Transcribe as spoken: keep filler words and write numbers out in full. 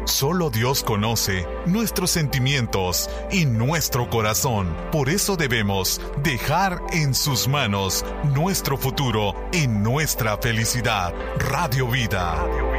Solo Dios conoce nuestros sentimientos y nuestro corazón. Por eso debemos dejar en sus manos nuestro futuro y nuestra felicidad. Radio Vida.